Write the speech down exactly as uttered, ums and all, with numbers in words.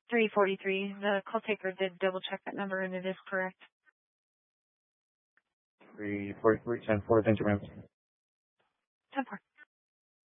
three forty-three. The call taker did double check that number and it is correct. three forty-three, ten four, thank you, ma'am. ten four.